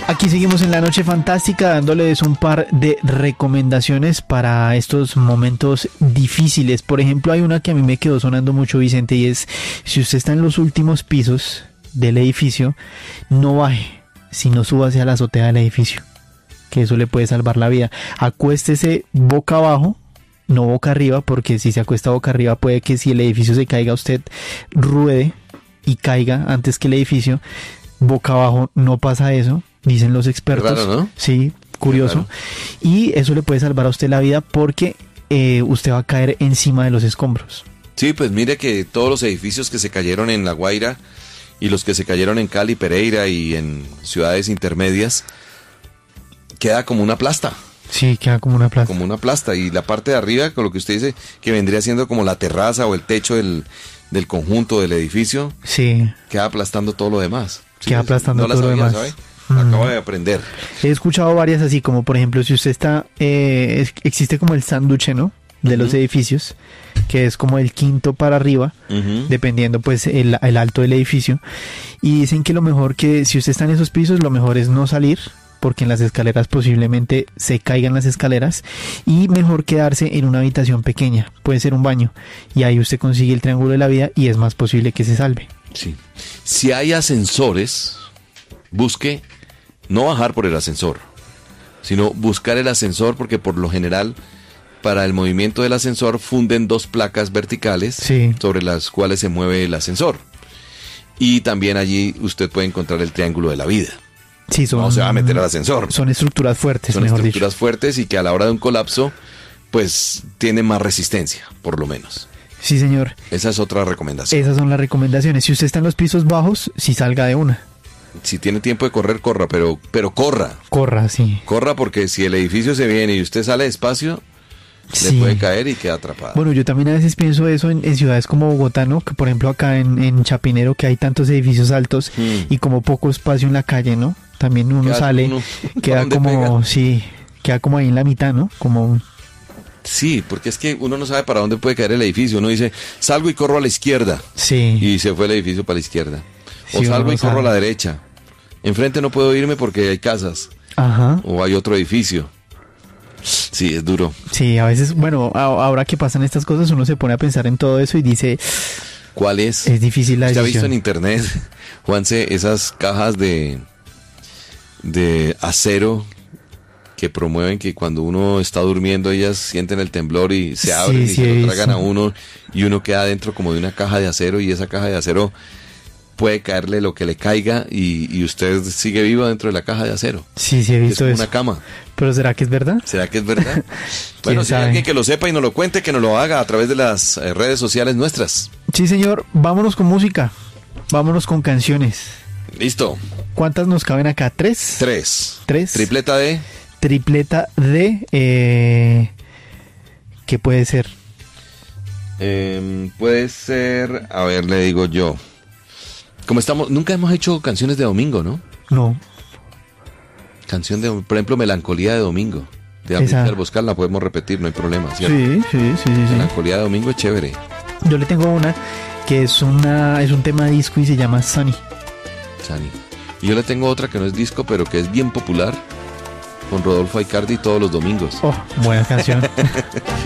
Aquí seguimos en la noche fantástica dándoles un par de recomendaciones para estos momentos difíciles. Por ejemplo, hay una que a mí me quedó sonando mucho, Vicente, y es: si usted está en los últimos pisos del edificio, no baje, sino súbase a la azotea del edificio, que eso le puede salvar la vida. Acuéstese boca abajo, no boca arriba, porque si se acuesta boca arriba puede que si el edificio se caiga usted ruede y caiga antes que el edificio. Boca abajo no pasa eso, dicen los expertos. Raro, ¿no? Sí, curioso. Y eso le puede salvar a usted la vida porque usted va a caer encima de los escombros. Sí, pues mire que todos los edificios que se cayeron en La Guaira y los que se cayeron en Cali, Pereira y en ciudades intermedias, queda como una plasta. Sí, queda como una plasta. Como una plasta. Y la parte de arriba, con lo que usted dice, que vendría siendo como la terraza o el techo del conjunto del edificio, sí, queda aplastando todo lo demás. Sí, queda aplastando no todo lo demás. ¿sabe? Acabo de aprender. He escuchado varias así, como por ejemplo, si usted está, existe como el sándwich, ¿no?, de los edificios, que es como el quinto para arriba, dependiendo pues el alto del edificio, y dicen que lo mejor, que si usted está en esos pisos, lo mejor es no salir, porque en las escaleras posiblemente se caigan las escaleras, y mejor quedarse en una habitación pequeña, puede ser un baño, y ahí usted consigue el triángulo de la vida y es más posible que se salve. Sí. Si hay ascensores, busque no bajar por el ascensor, sino buscar el ascensor, porque por lo general para el movimiento del ascensor funden dos placas verticales, sí, sobre las cuales se mueve el ascensor. Y también allí usted puede encontrar el triángulo de la vida. Sí, no se va a meter al ascensor. Son estructuras fuertes, son estructuras fuertes y que a la hora de un colapso pues tienen más resistencia, por lo menos. Sí, señor. Esa es otra recomendación. Esas son las recomendaciones. Si usted está en los pisos bajos, sí salga de una. Si tiene tiempo de correr, corra, pero corra. Corra, sí. Corra, porque si el edificio se viene y usted sale despacio, sí, le puede caer y queda atrapada. Bueno, yo también a veces pienso eso en ciudades como Bogotá, ¿no? Que por ejemplo acá en Chapinero, que hay tantos edificios altos y como poco espacio en la calle, ¿no? También uno sale, queda como, pega? Sí, queda como ahí en la mitad, ¿no? Como... Sí, porque es que uno no sabe para dónde puede caer el edificio. Uno dice, salgo y corro a la izquierda. Sí. Y se fue el edificio para la izquierda. O sí, salgo y corro a la derecha. Enfrente no puedo irme porque hay casas. Ajá. O hay otro edificio. Sí, es duro. Sí, a veces, bueno, ahora que pasan estas cosas, uno se pone a pensar en todo eso y dice... ¿Cuál es? Es difícil la decisión. ¿Usted ha visto en internet, Juanse, esas cajas de acero que promueven que cuando uno está durmiendo ellas sienten el temblor y se abren y se lo tragan a uno y uno queda dentro como de una caja de acero y esa caja de acero puede caerle lo que le caiga y usted sigue vivo dentro de la caja de acero? Sí, sí he visto es eso. Una cama. ¿Pero será que es verdad? ¿Será que es verdad? Bueno, si hay alguien que lo sepa y nos lo cuente, que nos lo haga a través de las redes sociales nuestras. Sí, señor. Vámonos con música. Vámonos con canciones. Listo. ¿Cuántas nos caben acá? ¿Tres? Tres. Tripleta de... Tripleta de... ¿Qué puede ser? Puede ser... A ver, le digo yo. Como estamos... Nunca hemos hecho canciones de domingo, ¿no? No. Canción de... Por ejemplo, Melancolía de Domingo. De Amílcar Boscal la podemos repetir, no hay problema, ¿cierto? Sí. Melancolía de Domingo es chévere. Yo le tengo una que es un tema de disco y se llama Sunny. Y yo le tengo otra que no es disco, pero que es bien popular, con Rodolfo Aicardi todos los domingos. Oh, buena canción.